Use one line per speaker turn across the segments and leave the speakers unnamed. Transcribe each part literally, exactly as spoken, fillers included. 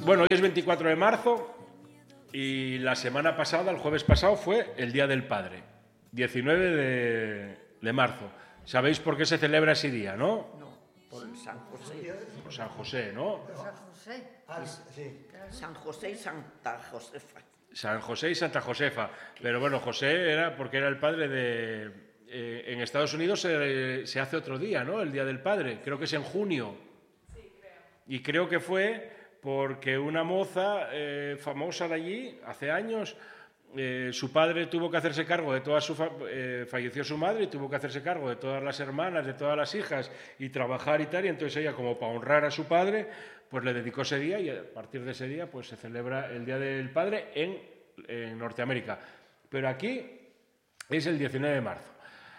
Bueno, hoy es veinticuatro de marzo y la semana pasada, el jueves pasado, fue el Día del Padre, diecinueve de, de marzo. ¿Sabéis por qué se celebra ese día, no?
No, por San José.
Por San José, ¿no?
San José.
Ah, sí. San José y Santa Josefa.
San José y Santa Josefa. Pero bueno, José era porque era el padre de... Eh, en Estados Unidos se, se hace otro día, ¿no? El Día del Padre. Creo que es en junio.
Sí, creo.
Y creo que fue porque una moza eh, famosa de allí, hace años, eh, su padre tuvo que hacerse cargo de toda su... Fa eh, falleció su madre y tuvo que hacerse cargo de todas las hermanas, de todas las hijas y trabajar y tal. Y entonces ella, como para honrar a su padre, pues le dedicó ese día y a partir de ese día pues se celebra el Día del Padre en, en Norteamérica. Pero aquí es el diecinueve de marzo.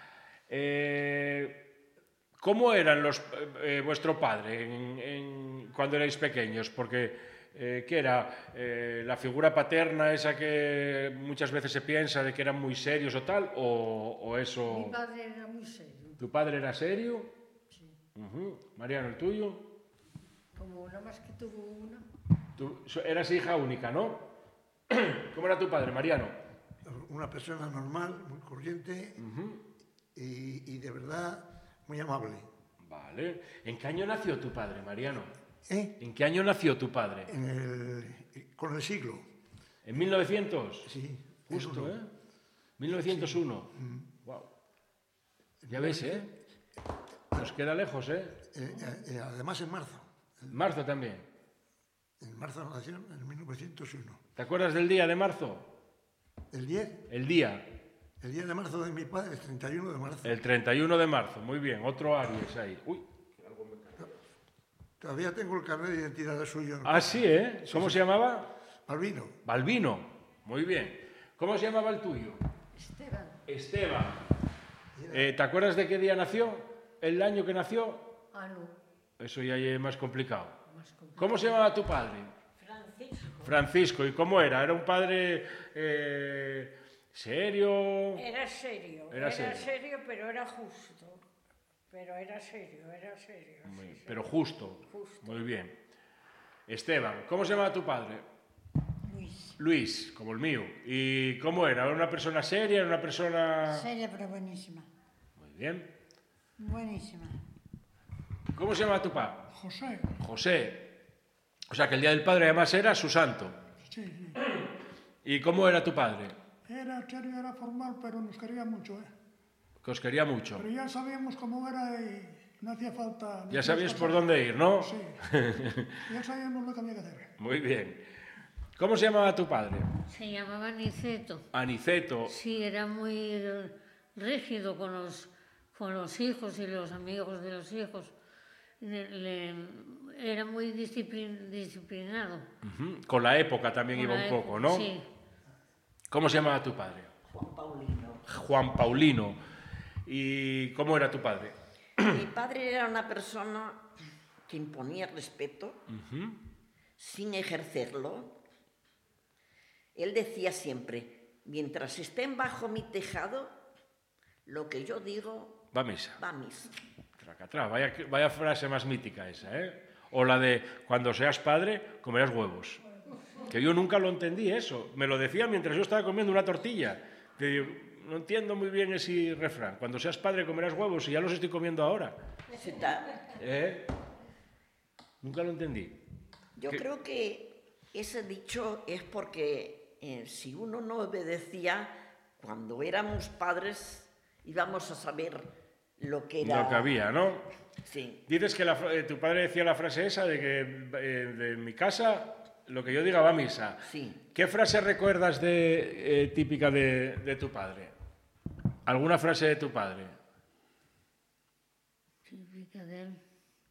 Eh, ¿Cómo eran los, eh, vuestro padre en, en, cuando erais pequeños? Porque, eh, ¿qué era? Eh, ¿La figura paterna esa que muchas veces se piensa de que eran muy serios o tal? ¿O, o eso...?
Mi padre era muy serio.
¿Tu padre era serio?
Sí.
Uh-huh. Mariano, ¿el tuyo?
Como una más que tuvo una.
Tú eras hija única, ¿no? ¿Cómo era tu padre, Mariano?
Una persona normal, muy corriente uh-huh. y, y de verdad muy amable.
Vale. ¿En qué año nació tu padre, Mariano?
¿Eh?
¿En qué año nació tu padre?
En el, con el siglo.
¿En mil novecientos?
Sí.
Justo, ¿eh? mil novecientos uno. Sí. Mm. Wow. Ya ves, ¿eh? Nos queda lejos, ¿eh?
eh, eh además en marzo.
Marzo también.
En marzo nació en mil novecientos uno.
¿Te acuerdas del día de marzo?
¿El diez?
El día.
El día de marzo de mi padre, el treinta y uno de marzo.
El treinta y uno de marzo, muy bien. Otro Aries ahí. Uy.
Todavía tengo el carnet de identidad suyo.
Ah, sí, ¿eh? ¿Cómo sí. se llamaba?
Balbino.
Balbino. Muy bien. ¿Cómo se llamaba el tuyo?
Esteban.
Esteban. Eh, ¿Te acuerdas de qué día nació? ¿El año que nació?
Ah, no.
Eso ya es más complicado.
Más complicado.
¿Cómo se llamaba tu padre?
Francisco.
Francisco. ¿Y cómo era? ¿Era un padre eh, serio?
Era serio.
Era,
era serio.
serio,
pero era justo. Pero era serio, era serio.
Muy,
sí,
pero
sí.
justo.
Justo.
Muy bien. Esteban. ¿Cómo se llamaba tu padre?
Luis.
Luis, como el mío. ¿Y cómo era? ¿Era una persona seria? ¿Era una persona...?
Seria, pero buenísima.
Muy bien.
Buenísima.
¿Cómo se llama tu papá?
José.
José. O sea, que el Día del Padre además era su santo.
Sí, sí.
¿Y cómo era tu padre?
Era serio, era formal, pero nos quería mucho, ¿eh?
Que os quería mucho.
Pero ya sabíamos cómo era y no hacía falta... No
ya sabías por dónde ir, ¿no?
Sí. Ya sabíamos lo que había que hacer.
Muy bien. ¿Cómo se llamaba tu padre?
Se llamaba Aniceto.
Aniceto.
Sí, era muy rígido con los, con los hijos y los amigos de los hijos. Le, le, era muy disciplin, disciplinado.
Uh-huh. Con la época también
con
iba un poco, ¿no?
Sí.
¿Cómo se llamaba tu padre?
Juan Paulino.
Juan Paulino. ¿Y cómo era tu padre?
Mi padre era una persona que imponía respeto uh-huh. sin ejercerlo. Él decía siempre, mientras estén bajo mi tejado, lo que yo digo
va a misa.
Va a misa.
Tracatrá, vaya, vaya frase más mítica esa, ¿eh? O la de, cuando seas padre, comerás huevos. Que yo nunca lo entendí eso. Me lo decía mientras yo estaba comiendo una tortilla. Que digo, no entiendo muy bien ese refrán. Cuando seas padre, comerás huevos y ya los estoy comiendo ahora. ¿Eh? Nunca lo entendí.
Yo
¿Qué?
Creo que ese dicho es porque eh, si uno no obedecía, cuando éramos padres, íbamos a saber lo que era...
Lo que había, ¿no?
Sí.
Dices que la, eh, tu padre decía la frase esa de que eh, de mi casa lo que yo diga va a misa.
Sí.
¿Qué frase recuerdas de, eh, típica de, de tu padre? ¿Alguna frase de tu padre?
Típica de él.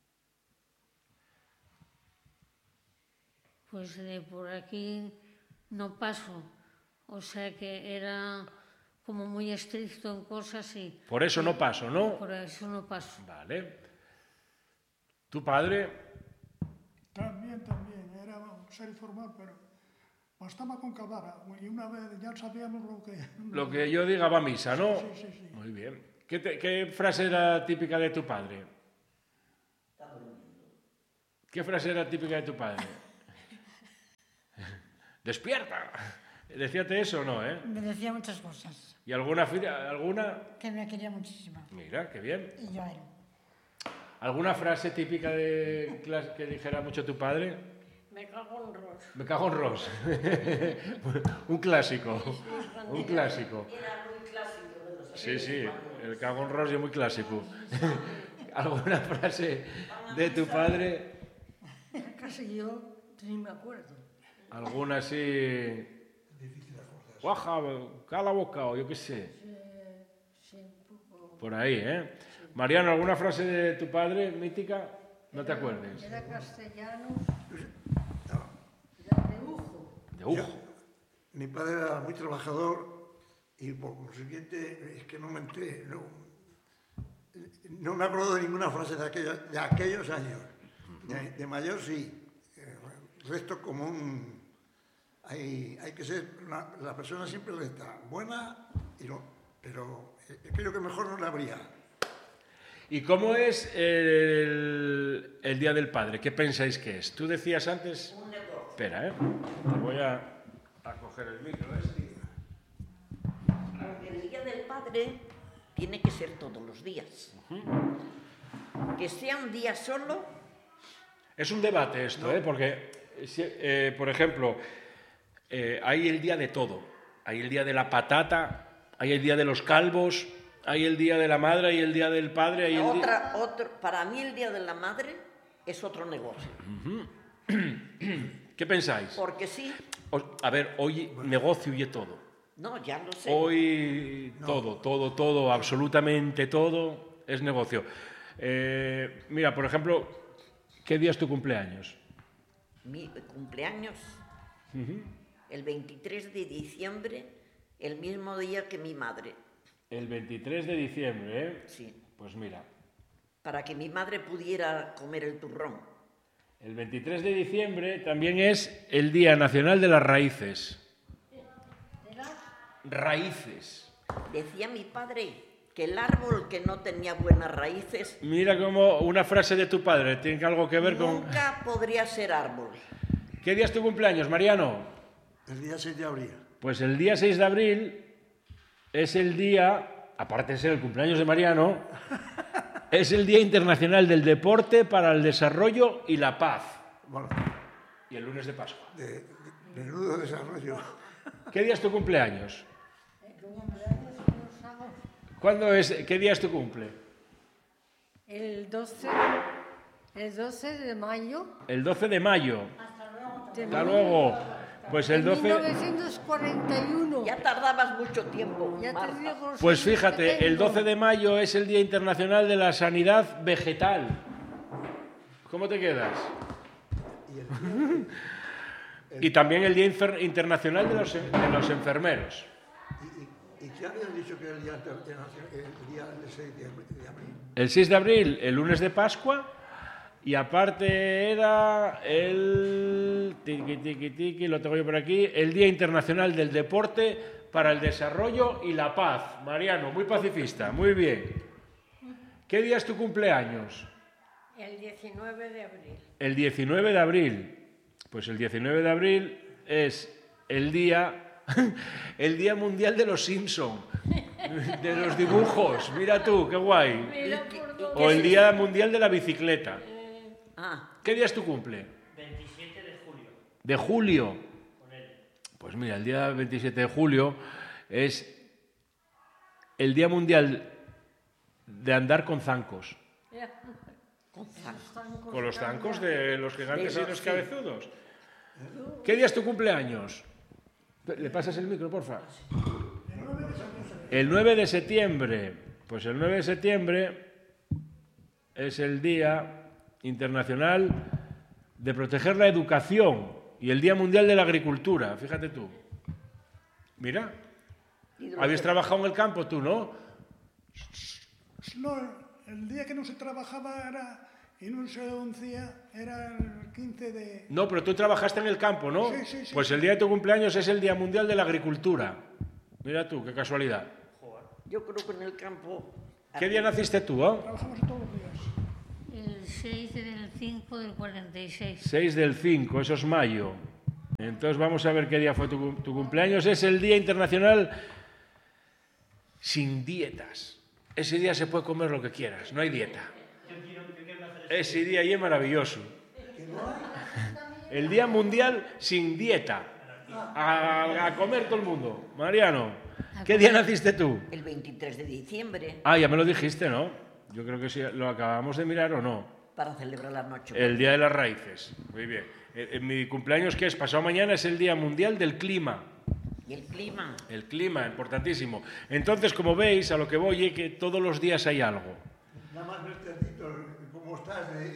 Pues de por aquí no paso. O sea que era como muy estricto en cosas y...
Por eso no paso, ¿no?
Por eso no paso.
Vale. ¿Tu padre?
También, también. Era un ser formal, pero bastaba con que hablara. Y una vez ya sabíamos lo que...
Lo que yo diga va a misa, ¿no?
Sí, sí, sí.
Muy bien. ¿Qué, te, qué frase era típica de tu padre? ¿Qué frase era típica de tu padre? ¡Despierta! ¿Decíate eso o no, eh?
Me decía muchas cosas,
¿Y alguna, fi- alguna?
que me quería muchísimo.
Mira, qué bien.
Y yo a él.
¿Alguna frase típica de clas- que dijera mucho tu padre?
Me cago en Ross.
Me cago en Ross. Un clásico. Un clásico.
Era muy clásico de los
Sí, sí, el cago en Ross es muy clásico. ¿Alguna frase de tu padre?
Casi yo ni me acuerdo.
¿Alguna así? Guaja, cala la boca o yo qué sé.
Sí, un poco.
Por ahí, ¿eh? Mariano, ¿alguna frase de tu padre mítica? No te acuerdes.
Era castellano,
No,
era de Ujo.
De Ujo.
mi padre era muy trabajador y por consiguiente es que no me enteré, no, no me acuerdo de ninguna frase de aquellos, de aquellos años. De, de mayor sí, el resto común. Hay, hay que ser una, la persona siempre recta, buena, y no, pero eh, creo que mejor no la habría.
¿Y cómo es el, el Día del Padre? ¿Qué pensáis que es? Tú decías antes...
Un negocio.
Espera, ¿eh? Te voy a, a coger el micro este.
Porque el Día del Padre tiene que ser todos los días. Que sea un día solo,
Es un debate esto, ¿eh? Porque, si- eh, por ejemplo, eh, hay el día de todo. Hay el día de la patata, hay el día de los calvos, hay el día de la madre, hay el día del padre, hay el día...
otra, otro, para mí el Día de la Madre es otro negocio.
¿Qué pensáis?
Porque sí,
O- a ver, hoy negocio y todo.
no, ya lo sé.
Hoy todo, todo, todo, absolutamente todo es negocio. Eh, mira, por ejemplo, ¿qué día es tu cumpleaños?
Mi cumpleaños, el veintitrés de diciembre, el mismo día que mi madre.
El veintitrés de diciembre, ¿eh?
Sí,
Pues mira,
para que mi madre pudiera comer el turrón.
el veintitrés de diciembre también es el Día Nacional de las Raíces. Raíces.
Decía mi padre que el árbol que no tenía buenas raíces
Mira cómo una frase de tu padre tiene algo que ver con...
nunca podría ser árbol.
¿Qué día es tu cumpleaños, Mariano?
El día seis de abril.
Pues el día seis de abril es el día, aparte de ser el cumpleaños de Mariano, es el Día Internacional del Deporte para el Desarrollo y la Paz.
Bueno,
Y el lunes de Pascua.
de, de menudo desarrollo.
¿Qué día es tu cumpleaños? ¿Cuándo es, ¿Qué día es tu cumple?
El doce, el doce de mayo
El doce de mayo.
de
Hasta luego. Pues el doce...
mil novecientos cuarenta y uno.
Ya tardabas mucho tiempo,
Ya te
Marta.
digo los
Pues
años que
fíjate, el
tengo.
doce de mayo es el Día Internacional de la Sanidad Vegetal. ¿Cómo te quedas? Y también el Día Infer- Internacional de los, de los Enfermeros.
¿Y, y, y qué habían dicho que era el día, internacional- el día del seis de abril?
El seis de abril, el lunes de Pascua, y aparte era el... Tiqui, tiqui, tiqui, lo tengo yo por aquí, el Día Internacional del Deporte para el Desarrollo y la Paz. Mariano, muy pacifista, muy bien. ¿Qué día es tu cumpleaños?
El diecinueve de abril.
El diecinueve de abril. Pues el diecinueve de abril es el día, el día mundial de los Simpson, de los dibujos. Mira tú, qué guay.
Mira por dónde.
O el día mundial de la bicicleta.
Ah,
¿Qué día es tu cumple?
veintisiete de julio.
De julio.
Con él.
Pues mira, el día veintisiete de julio es el día mundial de andar con zancos.
con zancos.
Con los zancos de los gigantes
De
y
los-
los
sí.
cabezudos. ¿Qué día es tu cumpleaños? ¿Le pasas el micro, porfa? El nueve de septiembre. Pues el nueve de septiembre es el Día Internacional de Proteger la Educación y el Día Mundial de la Agricultura. Fíjate tú. Mira,
Y de los
habías
que-
trabajado en el campo tú, ¿no?
No, el día que no se trabajaba era, y no se denuncia, era el quince de...
No, pero tú trabajaste en el campo, ¿no?
Sí, sí, sí.
Pues el día de tu cumpleaños es el Día Mundial de la Agricultura. Mira tú, qué casualidad.
Yo creo que en el campo...
¿Qué día naciste tú, ah?
Trabajamos todos los días.
El seis del cinco del cuarenta y seis.
seis del cinco, eso es mayo. Entonces vamos a ver qué día fue tu, tu cumpleaños. Es el Día Internacional sin dietas. Ese día se puede comer lo que quieras, no hay dieta. Ese día ahí es maravilloso. El Día Mundial sin dieta. A, a comer todo el mundo. Mariano, ¿qué día naciste tú?
El veintitrés de diciembre,
Ah, ya me lo dijiste, ¿no? Yo creo que sí, lo acabamos de mirar o no.
para celebrar la noche.
El Día de las Raíces. Muy bien. En mi cumpleaños, que es pasado mañana, es el Día Mundial del Clima.
Y el clima.
El clima, importantísimo. Entonces, como veis, a lo que voy es que todos los días hay algo.
Nada más verte a ti, ¿cómo estás? Eh,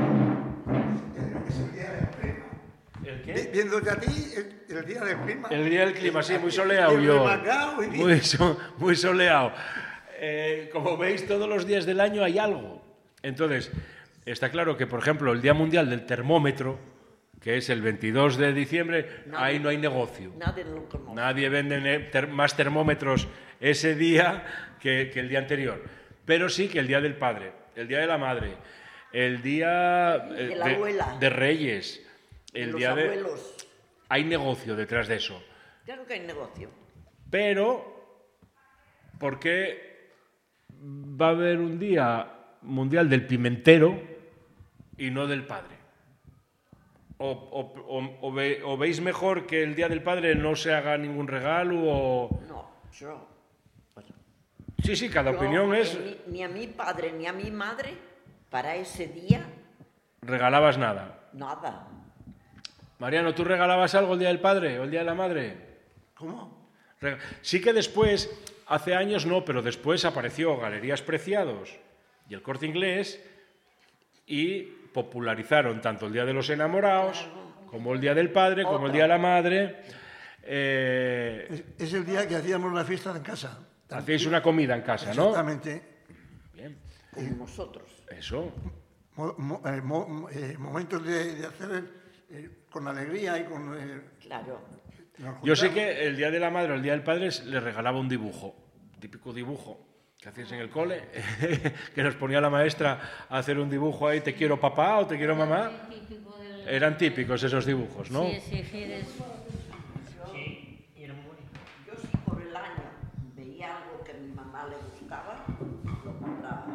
eh, es el día del clima.
¿El
Vi- Viéndote a ti, el, el día del clima.
El día del clima, sí, muy soleado
Y
yo.
remangado y-
Muy, so- muy soleado. Eh, como veis, todos los días del año hay algo. Entonces, está claro que, por ejemplo, el Día Mundial del Termómetro, que es el veintidós de diciembre,
Nadie-
ahí no hay negocio.
Nadie lo conoce.
Nadie vende ne- ter- más termómetros ese día que, que el día anterior. Pero sí que el Día del Padre, el Día de la Madre, el Día eh,
De la abuela.
de Reyes,
De
el
los
Día de...
abuelos.
Hay negocio detrás de eso.
Claro que hay negocio.
Pero, ¿por qué va a haber un Día Mundial del Pimentero y no del Padre? O, o- o- o ve- o veis mejor que el Día del Padre no se haga ningún regalo? O...
No, yo. bueno,
Sí, sí, cada
yo,
opinión es...
Ni, ni a mi padre ni a mi madre, para ese día,
Regalabas nada.
nada.
Mariano, ¿tú regalabas algo el Día del Padre o el Día de la Madre?
¿Cómo?
Rega- Sí que después, hace años no, pero después apareció Galerías Preciados y el Corte Inglés y popularizaron tanto el Día de los Enamorados como el Día del Padre, como el Día de la Madre. Eh,
Es, es el día que hacíamos la fiesta en casa.
hacéis una comida en casa, ¿no?
Exactamente.
Bien,
Como nosotros.
eso.
Mo- mo- eh, mo- eh, momentos de, de hacer eh, con alegría y con... eh,
Claro.
nos
Yo sé
juntamos.
que el Día de la Madre o el Día del Padre les regalaba un dibujo, típico dibujo que hacías en el cole, que nos ponía la maestra a hacer un dibujo ahí, te quiero papá o te quiero mamá.
Típico del-
Eran típicos esos dibujos, ¿no?
Sí, exigir eso.
Sí, y era muy bonito.
Yo si por el año veía algo que a mi mamá le gustaba, lo compraba.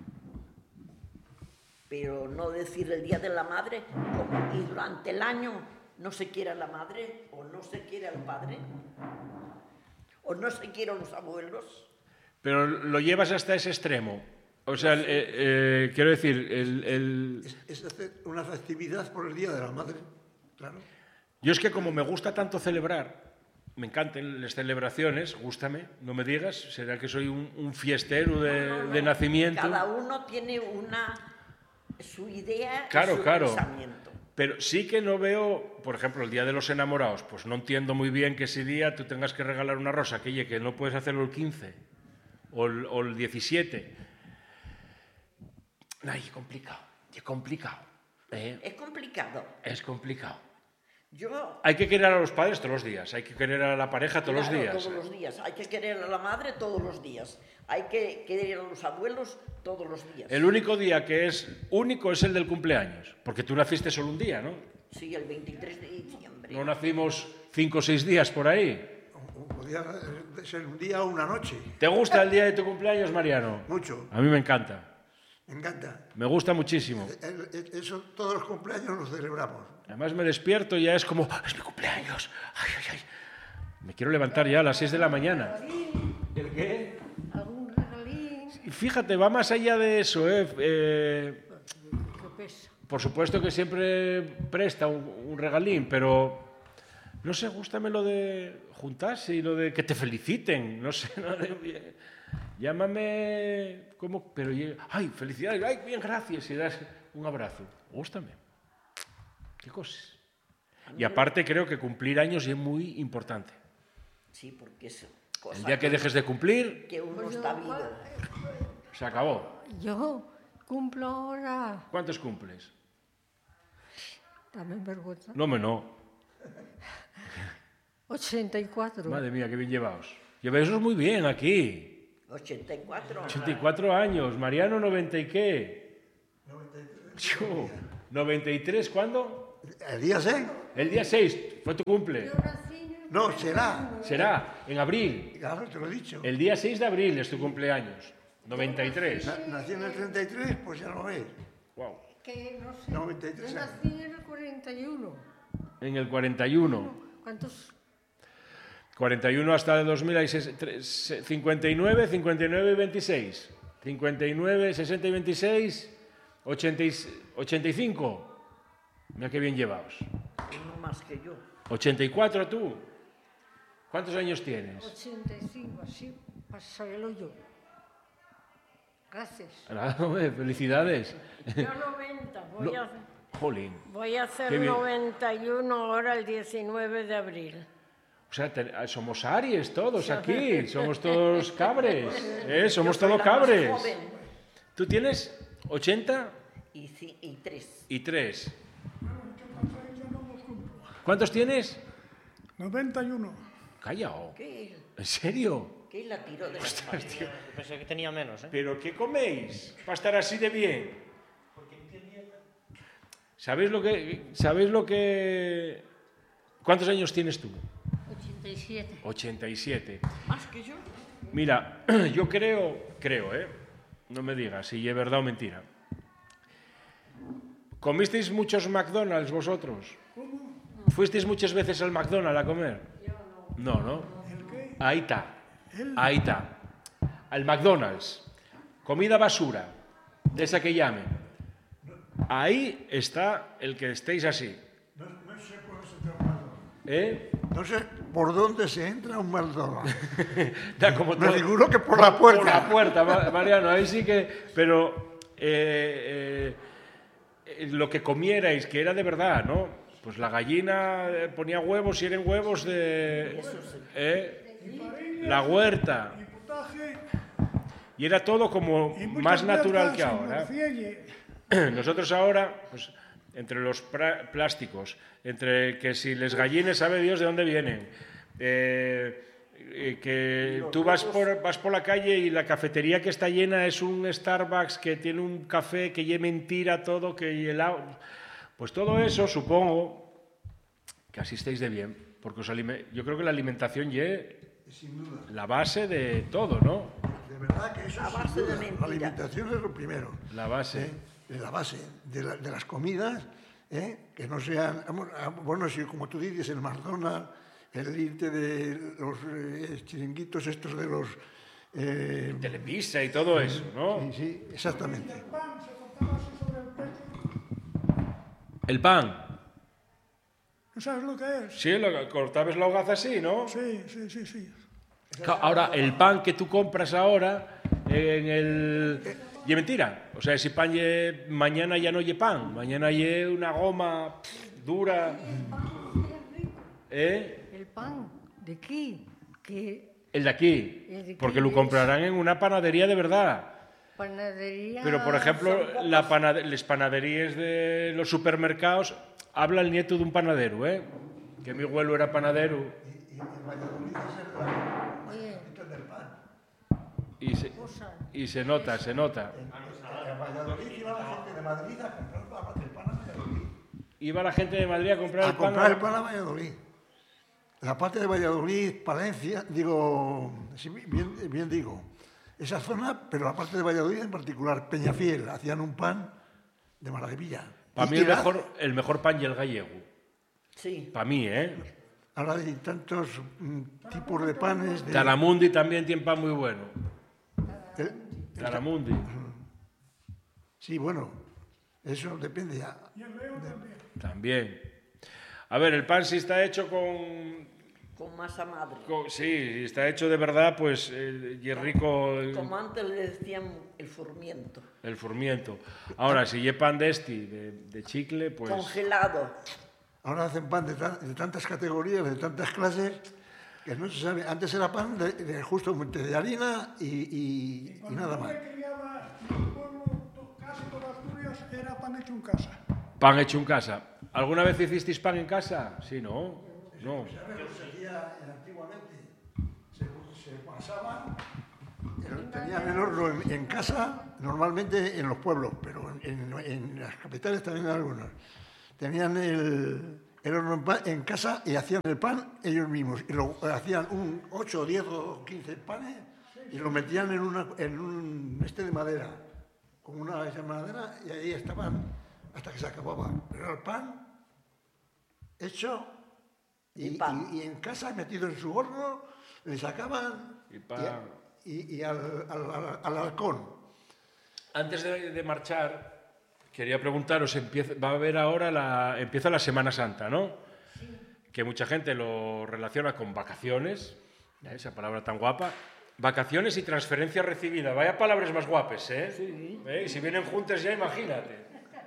Pero no decir el Día de la Madre, como y durante el año no se quiere a la madre, o no se quiere al padre, o no se quiere a los abuelos.
Pero lo llevas hasta ese extremo. O sea, eh, eh, quiero decir, el, el-
Es, es hacer una festividad por el Día de la Madre, claro.
yo es que como me gusta tanto celebrar, me encantan las celebraciones, gústame, no me digas, será que soy un, un fiestero de,
No, no,
de
no.
nacimiento.
Cada uno tiene una su idea
Claro,
y su
claro.
pensamiento.
Pero sí que no veo, por ejemplo, el Día de los Enamorados, pues no entiendo muy bien que ese día tú tengas que regalar una rosa, que, oye, que no puedes hacerlo el quince o el, o el diecisiete. Ay, qué complicado, qué complicado. ¿eh?
Es complicado.
Es complicado.
Yo
Hay que querer a los padres todos los días, hay que querer a la pareja todos
Claro,
los días.
Todos los días. Hay que querer a la madre todos los días. Hay que querer a los abuelos todos los días.
El único día que es único es el del cumpleaños, porque tú naciste solo un día, ¿no?
Sí, el veintitrés de diciembre.
No nacimos cinco o seis días por ahí.
O- o podía ser un día o una noche.
¿Te gusta el día de tu cumpleaños, Mariano?
Mucho.
A mí me encanta,
Me encanta.
me gusta muchísimo.
El- el- Eso todos los cumpleaños los celebramos.
Además me despierto y ya es como, "Ah, es mi cumpleaños. Ay, ay, ay. Me quiero levantar ya a las seis de la mañana. ¿El qué?
¿Algún regalín?
Y fíjate, va más allá de eso, ¿eh? Eh,
¿Qué pesa?
por supuesto que siempre presta un, un regalín, pero no sé, gústame lo de juntarse y lo de que te feliciten, no sé, no de- llámame como, pero ye- ay, felicidades, ay, bien, gracias, y das un abrazo. Gústame. Qué cosas. Y aparte creo que cumplir años es muy importante.
Sí, porque es cosa
El día que dejes de cumplir,
que uno
Pues
está
yo,
vivo.
se acabó.
Yo cumplo ahora.
¿Cuántos cumples?
Dame vergüenza.
No, me no.
ochenta y cuatro.
Madre mía, qué bien llevaos. Lleváis muy bien aquí.
ochenta y cuatro.
ochenta y cuatro años. Mariano, noventa y qué. noventa y tres. noventa y tres, ¿cuándo?
El día seis.
El día seis fue tu cumple.
No, será.
Será, en abril.
Claro, te lo he dicho.
El día seis de abril es tu cumpleaños. noventa y tres.
Na- Nací en el treinta y tres, pues ya lo ves.
Wow.
Que no sé.
noventa y tres
Yo
años.
nací en el cuarenta y uno.
En el cuarenta y uno.
¿Cuántos?
cuarenta y uno hasta el dos mil hay ses- tres- cincuenta y nueve, cincuenta y nueve y veintiséis. cincuenta y nueve, sesenta y veintiséis, ochenta y, ochenta y cinco. Mira qué bien llevaos.
Uno más que yo.
ochenta y cuatro tú. ¿Cuántos años tienes?
ochenta y cinco, así, para el hoyo. Gracias.
Ah, hombre, felicidades.
Yo noventa, voy,
No.
a,
Jolín.
voy a hacer
Qué bien.
noventa y uno ahora el diecinueve de abril.
O sea, te- somos Aries todos aquí, somos todos cabres, ¿eh? Somos
Yo soy
todos
la más
cabres.
joven.
¿Tú tienes ochenta
Y, ci- y tres.
y tres?
ochenta y seis ya no los cumplo.
¿Cuántos tienes?
noventa y uno.
Callao.
¿Qué?
¿En serio?
¿Qué la tiró de la
Yo pensé que tenía menos, ¿eh?
¿Pero qué coméis para estar así de bien? ¿Sabéis lo que... ¿Sabéis lo que... ¿Cuántos años tienes tú?
ochenta y siete.
ochenta y siete.
Más que yo.
Mira, yo creo, creo, ¿eh? No me digas si es verdad o mentira. ¿Comisteis muchos McDonald's vosotros? ¿Fuisteis muchas veces al McDonald's a comer? No, ¿no? Ahí está, ahí está. Al McDonald's. Comida basura, de esa que llamen. Ahí está el que estéis así.
No, no sé por dónde se entra un McDonald's.
¿Eh?
No sé por dónde se entra a un McDonald's.
Da como
Me
todo-
figuro que por la puerta.
Por la puerta, Ma- Mariano, ahí sí que... Pero eh, eh, lo que comierais, que era de verdad, ¿no? Pues la gallina eh, ponía huevos y eran huevos de... ¿eh? La huerta.
Y potaje,
Y era todo como
y muchas
más natural
huertas,
que
y
ahora.
morcielle.
Nosotros ahora, pues, entre los pra- plásticos, entre que si les gallines sabe Dios de dónde vienen, eh, eh, que tú vas por, vas por la calle y la cafetería que está llena es un Starbucks que tiene un café que lleve mentira todo, que y helado. Pues todo eso, supongo, que así estéis de bien, porque os alime- yo creo que la alimentación es
Sin duda.
la base de todo, ¿no?
De verdad que eso
A
es
base
sin
de
duda.
mentira.
La alimentación es lo primero.
La base.
¿eh? Es la base de, la- de las comidas, ¿eh? Que no sean, vamos, ah, bueno, si como tú dices, el McDonald's, el irte de los eh, chiringuitos estos de los... eh,
Telepizza y todo eso, ¿no?
sí, sí, exactamente.
El pan se cortaba así sobre el pecho.
El pan.
¿No sabes lo que es?
Sí, lo, cortabas la hogaza así, ¿no?
Sí, sí, sí, sí.
Ca- Ahora, el pan que tú compras ahora en el... Y mentira. O sea, si pan lle- mañana ya no lle pan. Mañana lle una goma pff, dura. ¿Eh?
El pan de aquí, que
El de aquí.
El de aquí
Porque lo
es-
comprarán en una panadería de verdad.
panadería...
Pero, por ejemplo, la panade- las panaderías de los supermercados, habla el nieto de un panadero, ¿eh? Que mi abuelo era panadero.
Oye,
Y se, y se nota, se nota.
En Valladolid iba la gente de Madrid a comprar el pan a Valladolid.
Iba la gente de Madrid a comprar
A
el pan.
comprar el pan a Valladolid. La parte de Valladolid, Palencia, digo, sí, bien, bien digo, esa zona, pero la parte de Valladolid en particular, Peñafiel, hacían un pan de maravilla.
Para
Y
mí el
que la-
mejor, el mejor pan y el gallego.
Sí.
Para mí, ¿eh?
Ahora hay tantos mm, tipos de panes. De,
Taramundi también tiene pan muy bueno.
el-
Taramundi.
sí, bueno, eso depende ya.
Y el león también.
También. A ver, el pan si está hecho con...
Con masa madre.
con- sí, está hecho de verdad, pues, eh, y es rico el,
Como antes le decían el furmiento.
el furmiento. Ahora, si es pan de este, de, de chicle, pues...
Congelado.
Ahora hacen pan de, tan- de tantas categorías, de tantas clases, que no se sabe. Antes era pan de, de justamente de harina y, y- y nada más.
Cuando yo me criaba en el pueblo, to- casi toda Asturias era pan hecho en casa.
Pan hecho en casa. ¿Alguna vez hicisteis pan en casa? Sí, ¿no? No.
¿Sabes lo que se hacía antiguamente? Se, se pasaban, el- tenían el horno en, en casa, normalmente en los pueblos, pero en, en- en las capitales también algunos. Tenían el, eran en casa y hacían el pan ellos mismos. Y lo hacían un ocho, diez o quince panes y lo metían en, una, en un este de madera, con una de madera, y ahí estaban hasta que se acababa. Pero era el pan hecho y, y, y en casa metido en su horno, le sacaban y, pan. y, y al, al, al, al halcón.
Antes de, de marchar, quería preguntaros, empieza, va a haber ahora la, empieza la Semana Santa, ¿no? Sí. Que mucha gente lo relaciona con vacaciones, esa palabra tan guapa. Vacaciones y transferencia recibida. Vaya palabras más guapes, ¿eh? Sí. ¿Eh? Y si vienen juntas ya, imagínate.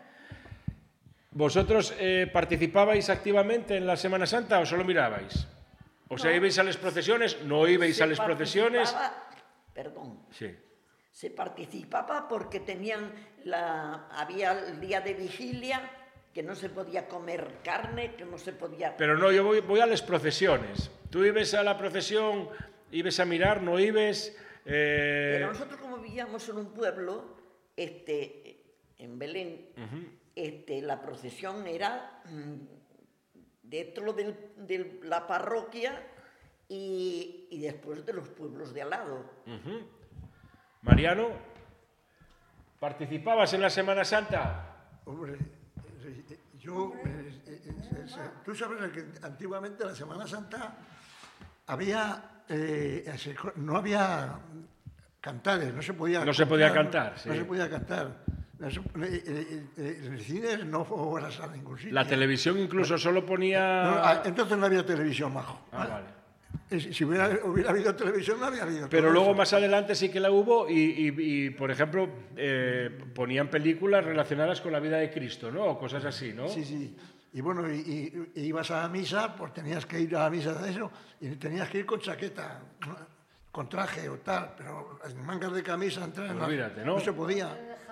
¿Vosotros eh, participabais activamente en la Semana Santa o solo mirabais? O sea, no. ¿Ibais a las procesiones? ¿No ibais
Se
a las procesiones?
Perdón.
Sí.
Se participaba porque tenían la, había el día de vigilia, que no se podía comer carne, que no se podía...
Pero no, yo voy, voy a las procesiones. Tú ibas a la procesión, ibas a mirar, no ibas... Eh...
Pero nosotros como vivíamos en un pueblo, este, en Belén, uh-huh. este, la procesión era mmm, dentro de del, la parroquia y, y después de los pueblos de al lado.
Uh-huh. Mariano, ¿participabas en la Semana Santa?
Hombre, yo... Eh, eh, eh, tú sabes que antiguamente en la Semana Santa había... Eh, no había cantares, no se podía...
No
cantar,
se podía cantar,
no,
sí.
No se podía cantar. No se, eh, eh, en el cine no fueras a ningún sitio.
La televisión incluso solo ponía...
No, entonces no había televisión, majo.
Ah, vale. vale.
Si hubiera, hubiera habido televisión, no había habido.
Pero luego
eso.
Más adelante sí que la hubo y, y, y por ejemplo, eh, ponían películas relacionadas con la vida de Cristo, ¿no? O cosas así, ¿no?
Sí, sí. Y bueno, y, y, y ibas a la misa, pues tenías que ir a la misa de eso, y tenías que ir con chaqueta, con traje o tal, pero las mangas de camisa entrar en la...
Olvídate, ¿no?
No se podía.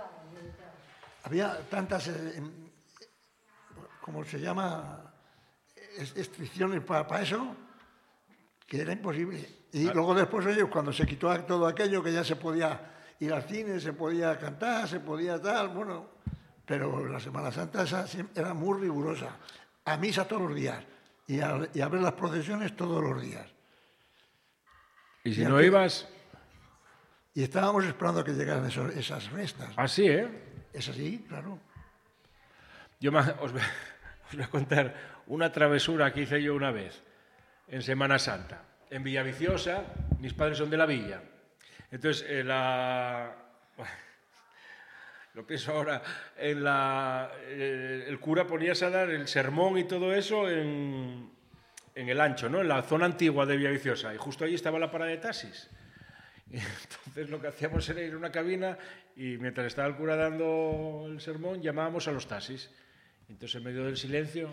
Había tantas, eh, ¿cómo se llama? Restricciones para, para eso, que era imposible. Y ah. luego después ellos, cuando se quitó todo aquello, que ya se podía ir al cine, se podía cantar, se podía tal, bueno, pero la Semana Santa esa era muy rigurosa. A misa todos los días y a, y a ver las procesiones todos los días.
¿Y si y no aquí, ibas?
Y estábamos esperando a que llegaran esos, esas restas.
Ah, sí, ¿eh?
Es así, claro.
Yo os voy, os voy a contar una travesura que hice yo una vez. En Semana Santa, en Villaviciosa, mis padres son de la villa. Entonces, eh, la... lo pienso ahora, en la... eh, el cura ponías a dar el sermón y todo eso en, en el Ancho, ¿no? En la zona antigua de Villaviciosa, y justo allí estaba la parada de taxis. Y entonces lo que hacíamos era ir a una cabina y mientras estaba el cura dando el sermón, llamábamos a los taxis. Entonces, en medio del silencio...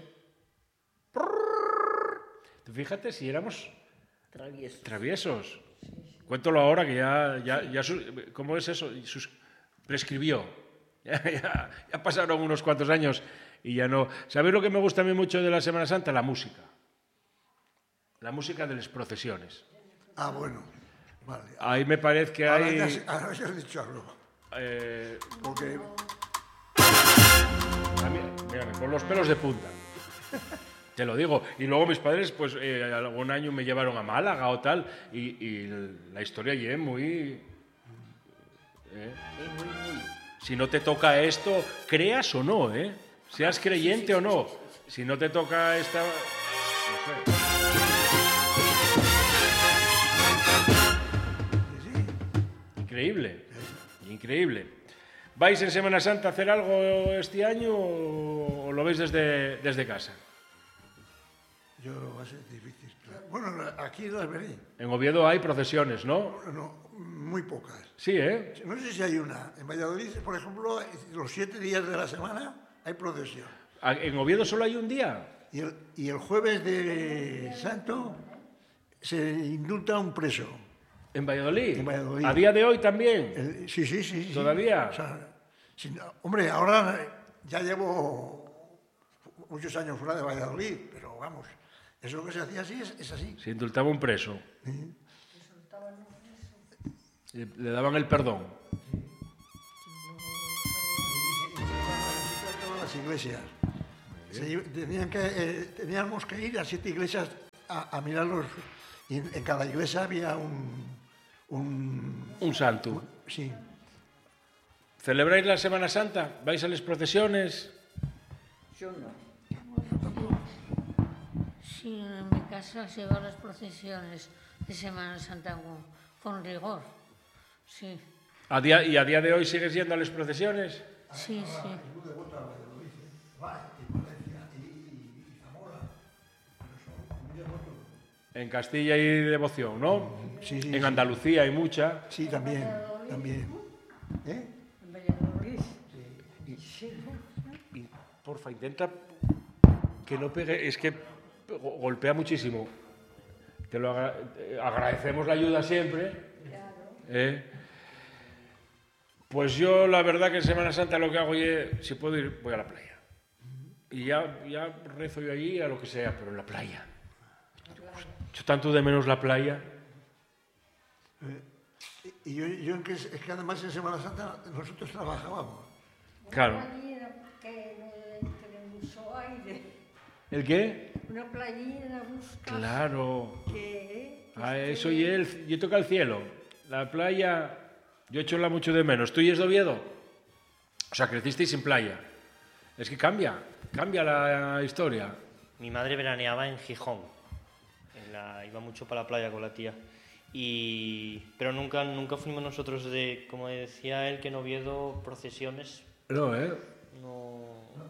Fíjate si éramos
traviesos.
traviesos. Sí, sí. Cuéntalo ahora que ya, ya, ya ¿cómo es eso? Sus, prescribió. Ya, ya, ya pasaron unos cuantos años y ya no. ¿Sabéis lo que me gusta a mí mucho de la Semana Santa? La música. La música de las procesiones.
Ah, bueno. Vale.
Ahí me parece que
ahora
hay...
Ya, ahora ya has dicho algo.
Eh...
Porque...
Mira, con los pelos de punta. Te lo digo. Y luego mis padres, pues, eh, algún año me llevaron a Málaga o tal, y, y la historia allí es muy, eh.
Sí, muy, muy.
Si no te toca esto, creas o no, ¿eh? Seas creyente sí, sí, sí, o no. Sí, sí, sí. Si no te toca esta... No sé.
Sí, sí.
Increíble. Sí. Increíble. ¿Vais en Semana Santa a hacer algo este año o lo veis desde, desde casa?
Yo va a ser difícil. Bueno, aquí las veré.
En Oviedo hay procesiones, ¿no?
No, no, muy pocas.
Sí, ¿eh?
No sé si hay una. En Valladolid, por ejemplo, los siete días de la semana hay procesión.
¿En Oviedo solo hay un día?
Y el, y el jueves de Santo se indulta a un preso.
¿En Valladolid?
En Valladolid.
¿A día de hoy también?
El, sí, sí, sí.
¿Todavía?
Sí. O sea, si, hombre, ahora ya llevo muchos años fuera de Valladolid, pero vamos... Eso que se hacía así es, es así.
Se indultaba un preso.
Sí.
Le, le daban el perdón.
Sí. Todas las iglesias. Sí, tenían que, eh, teníamos que ir a siete iglesias a, a mirarlos. Y en, en cada iglesia había un... Un,
un santo.
Un, sí.
¿Celebráis la Semana Santa? ¿Vais a las procesiones?
Yo no.
Sí, en mi casa se van las procesiones de Semana Santa con, con rigor. Sí.
¿A día, ¿Y a día de hoy sigues yendo a las procesiones?
Sí, sí.
En
Castilla hay devoción, ¿no?
Sí, sí.
En Andalucía hay mucha.
Sí, también, también. ¿Eh?
En Valladolid.
Sí. Y, porfa, intenta que no pegue, es que golpea muchísimo. Te lo agra agradecemos la ayuda siempre. ¿Eh? Pues yo la verdad que en Semana Santa lo que hago es, si puedo ir, voy a la playa. Y ya, ya rezo yo allí a lo que sea, pero en la playa. Yo tanto de menos la playa.
Eh, y yo, yo que, es que además en Semana Santa nosotros trabajábamos.
Claro.
Una playera que le usó aire.
¿El qué?
Una playera busca.
Claro.
Que,
Ah, eso y él, yo toca el cielo. La playa, yo echo mucho de menos. ¿Tú y es de Oviedo? O sea, crecisteis sin playa. Es que cambia, cambia la historia.
Mi madre veraneaba en Gijón. En la, iba mucho para la playa con la tía. Y, pero nunca, nunca fuimos nosotros de, como decía él, que en Oviedo procesiones.
No, ¿eh?
No.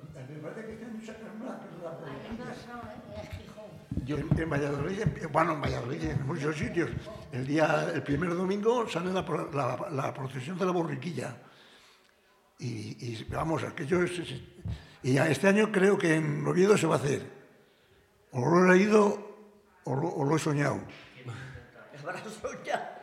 Yo, en, en Valladolid, bueno, en Valladolid, en muchos sitios, el día, el primer domingo sale la, la, la procesión de la borriquilla. Y, y vamos, aquello es, es, y ya este año creo que en Oviedo se va a hacer. O lo he leído o lo, o lo he soñado.
Habrá soñado.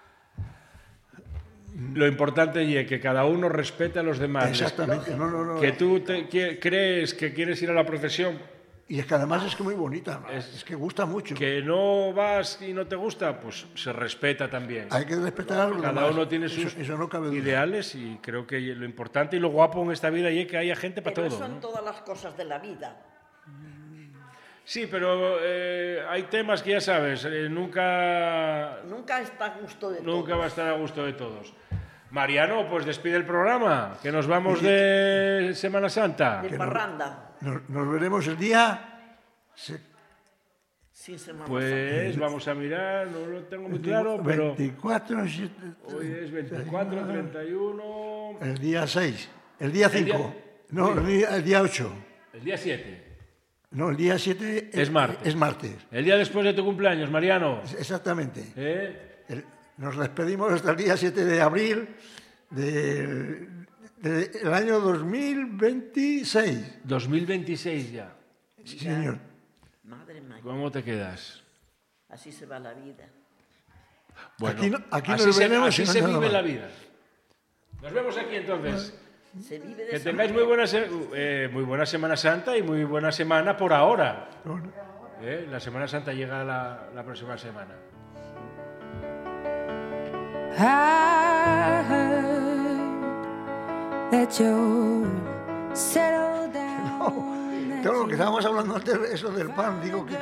Lo importante es que cada uno respete a los demás.
Exactamente. No, no, no,
que tú te, que, crees que quieres ir a la procesión.
Y es que además es que muy bonita, es, es que gusta mucho.
Que no vas y no te gusta, pues se respeta también.
Hay que respetar a los
Cada
demás.
uno tiene sus
eso, eso no cabe duda.
ideales y creo que lo importante y lo guapo en esta vida es que haya gente para
pero
todo.
Pero son
¿no?
todas las cosas de la vida.
Sí, pero eh, hay temas que ya sabes, eh, nunca...
Nunca está a gusto de
nunca
todos.
Nunca va a estar a gusto de todos. Mariano, pues despide el programa, que nos vamos de Semana Santa.
De parranda.
Nos, nos veremos el día... Se...
Sí, Semana
pues
Santa.
Vamos a mirar, no lo tengo muy claro, pero...
veinticuatro, siete,
hoy es veinticuatro, treinta y uno...
El día seis, el día cinco,
el día...
no, el día, el día ocho.
El día siete.
No, el día siete
es, es martes.
Es martes.
El día después de tu cumpleaños, Mariano.
Exactamente.
¿Eh?
El, nos despedimos hasta el día siete de abril del de, de año dos mil veintiséis.
dos mil veintiséis ya.
Sí, señor.
Madre mía.
¿Cómo te quedas?
Así se va la vida.
Bueno,
aquí no, aquí
así
nos
se,
veremos
así
y no
se
nada
vive
más.
la vida. Nos vemos aquí entonces.
Se vive de
que
esa
tengáis
manera.
muy buena, eh, muy buena Semana Santa y muy buena semana por ahora. ¿Eh? La Semana Santa llega la, la próxima semana.
I heard that you're settled down.
No, claro, que estábamos hablando antes eso del pan, digo que